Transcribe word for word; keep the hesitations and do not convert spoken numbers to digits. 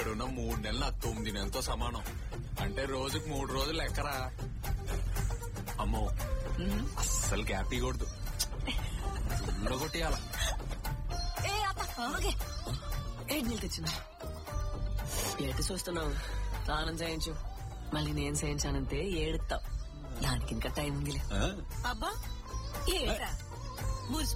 ఇక్కడున్న మూడు నెలలు నాకు తొమ్మిది నెలలతో సమానం. అంటే రోజుకి మూడు రోజులు ఎక్కరా. అమ్మో అస్సలు గ్యాప్ ఇవ్వకూడదు, కొట్టేయాల. ఏడు నీళ్ళు తెచ్చిన ఎటు చూస్తున్నావు? స్నానం చేయించు, మళ్ళీ నేను చేయించానంతే ఏడుతావు. దానికి ఇంకా టైం ఉందిలే. అబ్బా ఏరా మురిసిపోయి